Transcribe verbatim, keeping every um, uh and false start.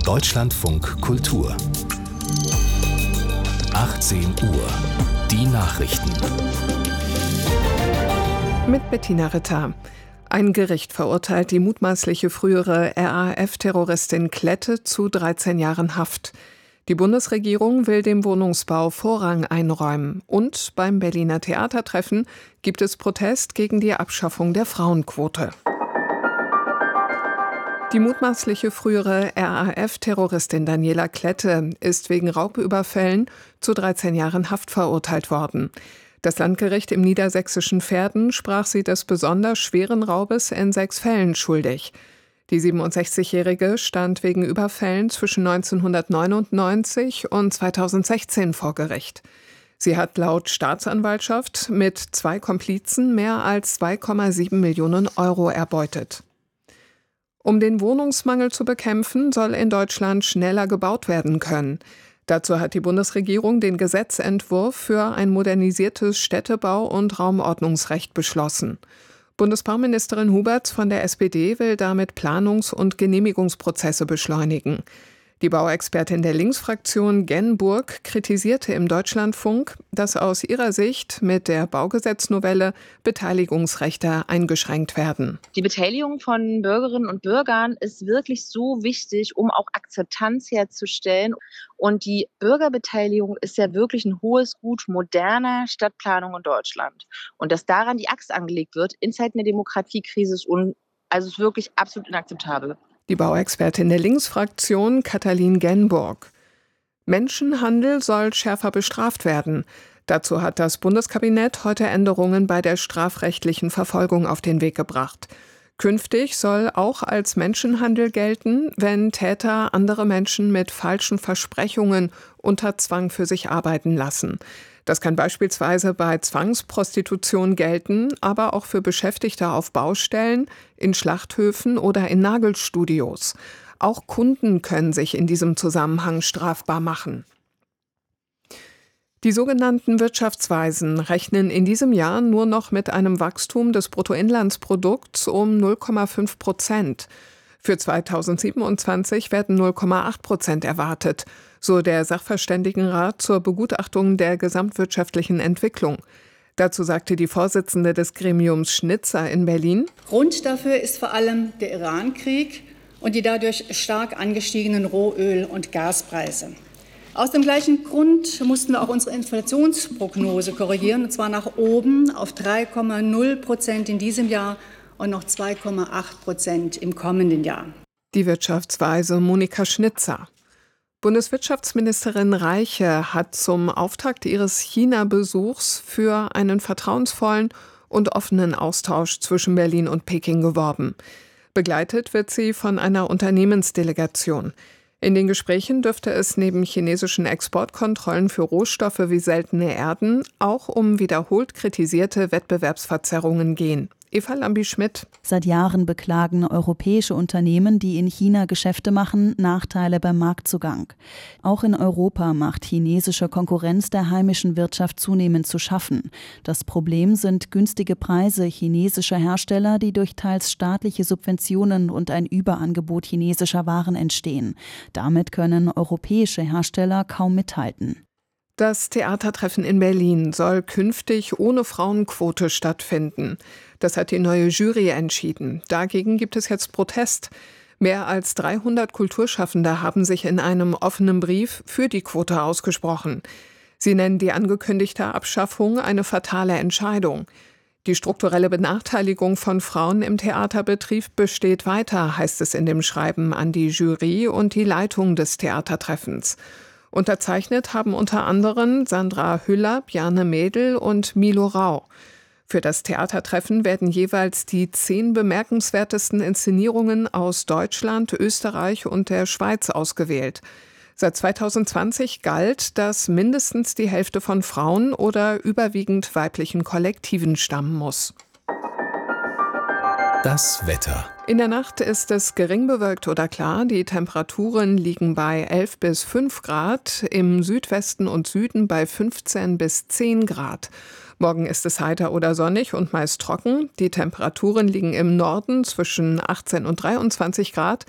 Deutschlandfunk Kultur. achtzehn Uhr. Die Nachrichten. Mit Bettina Ritter. Ein Gericht verurteilt die mutmaßliche frühere R A F-Terroristin Klette zu dreizehn Jahren Haft. Die Bundesregierung will dem Wohnungsbau Vorrang einräumen. Und beim Berliner Theatertreffen gibt es Protest gegen die Abschaffung der Frauenquote. Die mutmaßliche frühere R A F-Terroristin Daniela Klette ist wegen Raubüberfällen zu dreizehn Jahren Haft verurteilt worden. Das Landgericht im niedersächsischen Verden sprach sie des besonders schweren Raubes in sechs Fällen schuldig. Die siebenundsechzigjährige stand wegen Überfällen zwischen neunzehnhundertneunundneunzig und zweitausendsechzehn vor Gericht. Sie hat laut Staatsanwaltschaft mit zwei Komplizen mehr als zwei Komma sieben Millionen Euro erbeutet. Um den Wohnungsmangel zu bekämpfen, soll in Deutschland schneller gebaut werden können. Dazu hat die Bundesregierung den Gesetzentwurf für ein modernisiertes Städtebau- und Raumordnungsrecht beschlossen. Bundesbauministerin Huberts von der S P D will damit Planungs- und Genehmigungsprozesse beschleunigen. Die Bauexpertin der Linksfraktion Genburg kritisierte im Deutschlandfunk, dass aus ihrer Sicht mit der Baugesetznovelle Beteiligungsrechte eingeschränkt werden. Die Beteiligung von Bürgerinnen und Bürgern ist wirklich so wichtig, um auch Akzeptanz herzustellen. Und die Bürgerbeteiligung ist ja wirklich ein hohes Gut moderner Stadtplanung in Deutschland. Und dass daran die Axt angelegt wird in Zeiten der Demokratiekrise, ist, un- also ist wirklich absolut inakzeptabel. Die Bauexpertin der Linksfraktion Katalin Genburg. Menschenhandel soll schärfer bestraft werden. Dazu hat das Bundeskabinett heute Änderungen bei der strafrechtlichen Verfolgung auf den Weg gebracht. Künftig soll auch als Menschenhandel gelten, wenn Täter andere Menschen mit falschen Versprechungen unter Zwang für sich arbeiten lassen. Das kann beispielsweise bei Zwangsprostitution gelten, aber auch für Beschäftigte auf Baustellen, in Schlachthöfen oder in Nagelstudios. Auch Kunden können sich in diesem Zusammenhang strafbar machen. Die sogenannten Wirtschaftsweisen rechnen in diesem Jahr nur noch mit einem Wachstum des Bruttoinlandsprodukts um null Komma fünf Prozent. Für zweitausendsiebenundzwanzig werden null Komma acht Prozent erwartet, so der Sachverständigenrat zur Begutachtung der gesamtwirtschaftlichen Entwicklung. Dazu sagte die Vorsitzende des Gremiums Schnitzer in Berlin: Grund dafür ist vor allem der Iran-Krieg und die dadurch stark angestiegenen Rohöl- und Gaspreise. Aus dem gleichen Grund mussten wir auch unsere Inflationsprognose korrigieren, und zwar nach oben auf drei Komma null Prozent in diesem Jahr und noch zwei Komma acht Prozent im kommenden Jahr. Die Wirtschaftsweise Monika Schnitzer. Bundeswirtschaftsministerin Reiche hat zum Auftakt ihres China-Besuchs für einen vertrauensvollen und offenen Austausch zwischen Berlin und Peking geworben. Begleitet wird sie von einer Unternehmensdelegation. In den Gesprächen dürfte es neben chinesischen Exportkontrollen für Rohstoffe wie seltene Erden auch um wiederholt kritisierte Wettbewerbsverzerrungen gehen. Eva Lambi-Schmidt. Seit Jahren beklagen europäische Unternehmen, die in China Geschäfte machen, Nachteile beim Marktzugang. Auch in Europa macht chinesische Konkurrenz der heimischen Wirtschaft zunehmend zu schaffen. Das Problem sind günstige Preise chinesischer Hersteller, die durch teils staatliche Subventionen und ein Überangebot chinesischer Waren entstehen. Damit können europäische Hersteller kaum mithalten. Das Theatertreffen in Berlin soll künftig ohne Frauenquote stattfinden. Das hat die neue Jury entschieden. Dagegen gibt es jetzt Protest. Mehr als dreihundert Kulturschaffende haben sich in einem offenen Brief für die Quote ausgesprochen. Sie nennen die angekündigte Abschaffung eine fatale Entscheidung. Die strukturelle Benachteiligung von Frauen im Theaterbetrieb besteht weiter, heißt es in dem Schreiben an die Jury und die Leitung des Theatertreffens. Unterzeichnet haben unter anderem Sandra Hüller, Bjarne Mädel und Milo Rau. Für das Theatertreffen werden jeweils die zehn bemerkenswertesten Inszenierungen aus Deutschland, Österreich und der Schweiz ausgewählt. Seit zweitausendzwanzig galt, dass mindestens die Hälfte von Frauen oder überwiegend weiblichen Kollektiven stammen muss. Das Wetter. In der Nacht ist es gering bewölkt oder klar. Die Temperaturen liegen bei elf bis fünf Grad, im Südwesten und Süden bei fünfzehn bis zehn Grad. Morgen ist es heiter oder sonnig und meist trocken. Die Temperaturen liegen im Norden zwischen achtzehn und dreiundzwanzig Grad,